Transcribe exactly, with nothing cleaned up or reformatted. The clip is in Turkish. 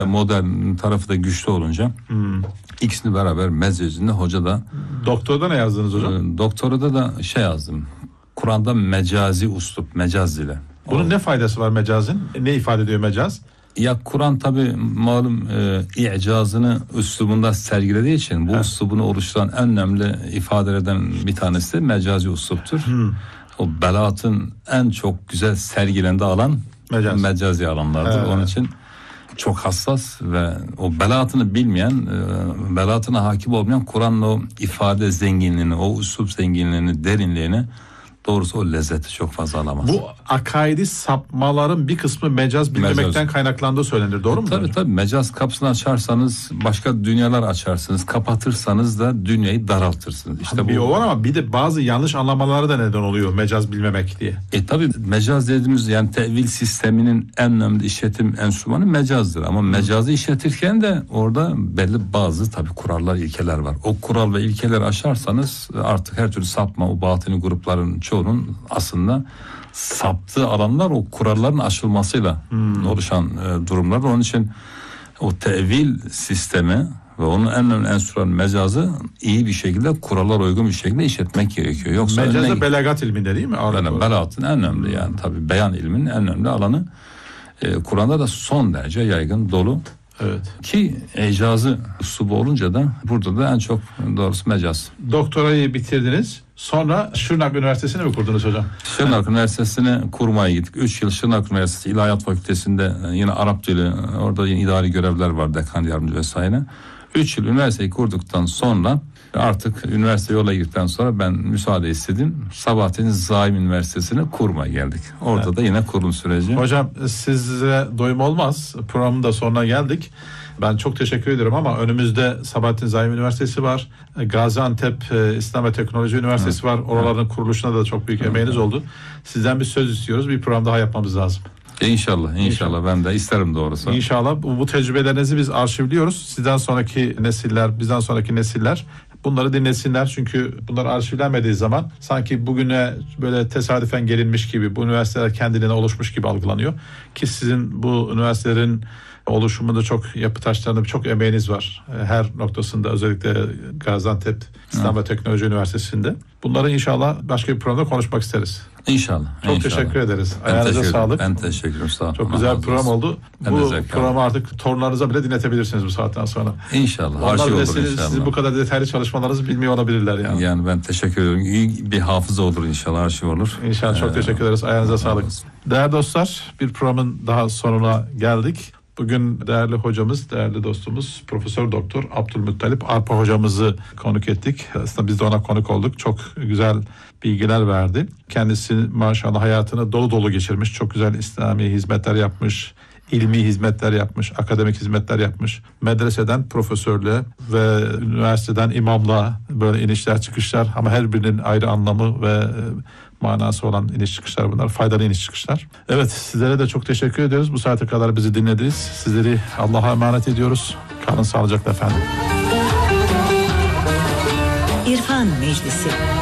modern tarafı da güçlü olunca hmm. ikisini beraber mezcezinde hoca da. Doktorda ne yazdınız hocam? E, doktorada da şey yazdım. Kur'an'da mecazi uslup, mecaz dili. Bunun o, ne faydası var mecazın? Ne ifade ediyor mecaz? Ya Kur'an tabi malum e, i'cazını üslubunda sergilediği için bu üslubunu oluşturan en önemli ifadelerden bir tanesi de mecazi usluptur. Hmm. O belaatın en çok güzel sergilendiği alan Mecaz. mecazi alanlardır. Evet. Onun için çok hassas ve o belaatını bilmeyen, e, belaatına hakim olmayan Kur'an'ın o ifade zenginliğini, o üslup zenginliğini, derinliğini, doğrusu o lezzeti çok fazla alamaz. Bu akaidi sapmaların bir kısmı mecaz bilmemekten mecaz. kaynaklandığı söylenir. Doğru mu? Tabii hocam? Tabii mecaz kapısını açarsanız başka dünyalar açarsınız. Kapatırsanız da dünyayı daraltırsınız. İşte bir bu... o var ama bir de bazı yanlış anlamaları da neden oluyor mecaz bilmemek diye. E tabii mecaz dediğimiz yani tevil sisteminin en önemli işletim enstrümanı mecazdır. Ama mecazı işletirken de orada belli bazı tabii kurallar, ilkeler var. O kural ve ilkeleri aşarsanız artık her türlü sapma, o batini grupların çoğunun aslında saptığı alanlar o kuralların aşılmasıyla hmm. oluşan e, durumlar. Onun için o tevil sistemi ve onun en önemli enstrüman mecazı iyi bir şekilde kurallar uygun bir şekilde işletmek gerekiyor. Yoksa mecaz da belagat ilminde değil mi? Yani belagatın en önemli yani tabii beyan ilminin en önemli alanı. E, Kur'an'da da son derece yaygın, dolu. Evet. Ki icazı üslubu olunca da burada da en çok doğrusu mecaz. Doktorayı bitirdiniz. Sonra Şırnak Üniversitesi'ni mi kurdunuz hocam? Şırnak Üniversitesi'ne kurmaya gittik. Üç yıl Şırnak Üniversitesi İlahiyat Fakültesi'nde yine Arap dili, orada yine idari görevler var, dekan yardımcı vesaire. Üç yıl üniversiteyi kurduktan sonra artık üniversite yola girdikten sonra ben müsaade istedim. Sabahattin Zaim Üniversitesi'ne kurmaya geldik. Orada evet. da yine kurulum süreci. Hocam size doyum olmaz. Programın da sonuna geldik. Ben çok teşekkür ederim ama önümüzde Sabahattin Zaim Üniversitesi var. Gaziantep İslam ve Teknoloji Üniversitesi evet. var. Oraların evet. kuruluşuna da çok büyük evet. emeğiniz oldu. Sizden bir söz istiyoruz. Bir program daha yapmamız lazım. İnşallah, inşallah, inşallah. Ben de isterim doğrusu. İnşallah bu, bu tecrübelerinizi biz arşivliyoruz. Sizden sonraki nesiller, bizden sonraki nesiller bunları dinlesinler. Çünkü bunlar arşivlenmediği zaman sanki bugüne böyle tesadüfen gelinmiş gibi, bu üniversiteler kendiliğine oluşmuş gibi algılanıyor. Ki sizin bu üniversitelerin oluşumunda çok yapı taşlarında çok emeğiniz var. Her noktasında, özellikle Gaziantep İslam ve Teknoloji Üniversitesi'nde. Bunları inşallah başka bir programda konuşmak isteriz. İnşallah. Çok inşallah. teşekkür ederiz. Ben Ayağınıza teşekkür sağlık. Ben teşekkür ederim. Sağ olun. Çok güzel bir program oldu. Ben bu programı artık torunlarınıza bile dinletebilirsiniz bu saatten sonra. İnşallah. Onlar Arşiv olur sizin, inşallah. Sizin bu kadar detaylı çalışmalarınızı bilmiyor olabilirler yani. Yani ben teşekkür ederim. İyi bir hafıza olur inşallah, arşiv olur. İnşallah çok ee, teşekkür ederiz. Ayağınıza sağlık. Değerli dostlar, bir programın daha sonuna geldik. Bugün değerli hocamız, değerli dostumuz Profesör Doktor Abdülmuttalip Arpa hocamızı konuk ettik. Aslında biz de ona konuk olduk. Çok güzel bilgiler verdi. Kendisi maşallah hayatını dolu dolu geçirmiş. Çok güzel İslami hizmetler yapmış. İlmi hizmetler yapmış, akademik hizmetler yapmış. Medreseden profesörlüğe ve üniversiteden imamlığa böyle inişler çıkışlar ama her birinin ayrı anlamı ve manası olan iniş çıkışlar bunlar. Faydalı iniş çıkışlar. Evet, sizlere de çok teşekkür ediyoruz. Bu saate kadar bizi dinlediniz. Sizleri Allah'a emanet ediyoruz. Kalın sağlıcakla efendim. İrfan Meclisi.